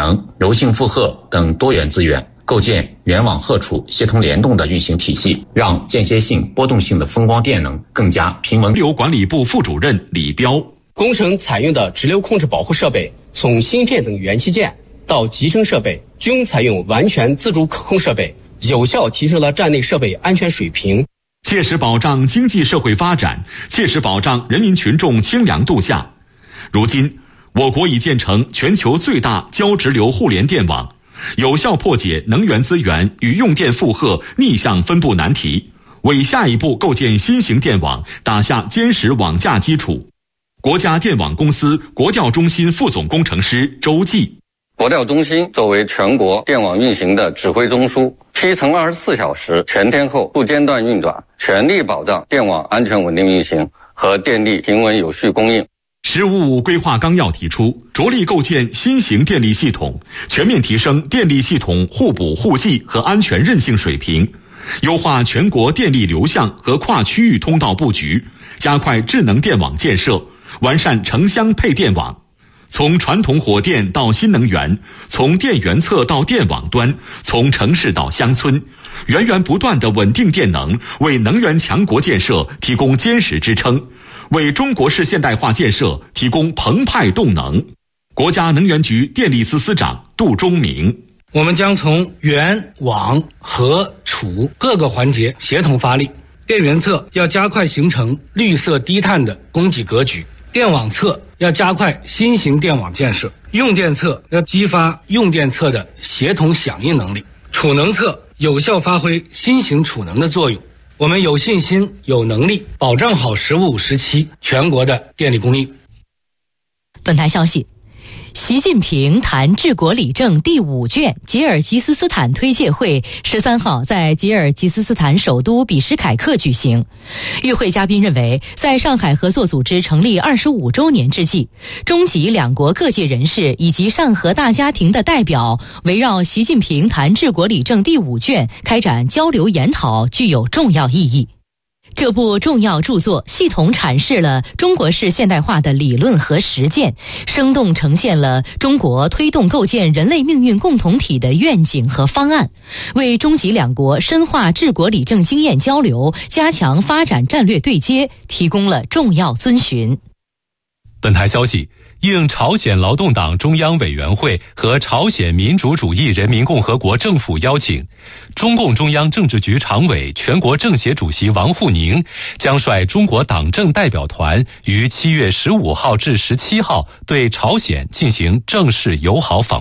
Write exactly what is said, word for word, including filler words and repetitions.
能、柔性负荷等多元资源，构建源网荷储协同联动的运行体系，让间歇性、波动性的风光电能更加平稳。 流管理部副主任李彪， 工程采用的直流控制保护设备，从芯片等元器件到集成设备，均采用完全自主可控设备，有效提升了站内设备安全水平， 切实保障经济社会发展，切实保障人民群众清凉度夏。如今，我国已建成全球最大交直流互联电网，有效破解能源资源与用电负荷逆向分布难题，为下一步构建新型电网打下坚实网架基础。国家电网公司国调中心副总工程师周继， 国调中心作为全国电网运行的指挥中枢，七乘二十四小时全天候不间断运转，全力保障电网安全稳定运行和电力平稳有序供应。 十五五规划纲要提出，着力构建新型电力系统，全面提升电力系统互补互济和安全韧性水平，优化全国电力流向和跨区域通道布局，加快智能电网建设，完善城乡配电网。从传统火电到新能源，从电源侧到电网端，从城市到乡村，源源不断的稳定电能，为能源强国建设提供坚实支撑，为中国式现代化建设提供澎湃动能。国家能源局电力司司长杜忠明， 我们将从源、网、荷、储各个环节协同发力。电源侧要加快形成绿色低碳的供给格局，电网侧要加快新型电网建设，用电侧要激发用电侧的协同响应能力，储能侧有效发挥新型储能的作用。我们有信心、有能力保障好“十五”时期全国的电力供应。 本台消息，习近平谈治国理政第五卷吉尔吉斯斯坦推介会十三号在吉尔吉斯斯坦首都比什凯克举行。与会嘉宾认为，在上海合作组织成立二十五周年之际，中吉两国各界人士以及上合大家庭的代表围绕习近平谈治国理政第五卷开展交流研讨，具有重要意义。这部重要著作系统阐释了中国式现代化的理论和实践，生动呈现了中国推动构建人类命运共同体的愿景和方案，为中吉两国深化治国理政经验交流、加强发展战略对接提供了重要遵循。 本台消息，应朝鲜劳动党中央委员会和朝鲜民主主义人民共和国政府邀请，中共中央政治局常委、全国政协主席王沪宁将率中国党政代表团于七月十五号至十七号对朝鲜进行正式友好访问。